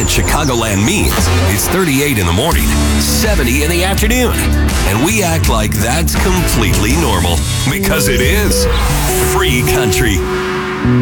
Chicagoland means it's 38 in the morning, 70 in the afternoon. And we act like that's completely normal because it is free country.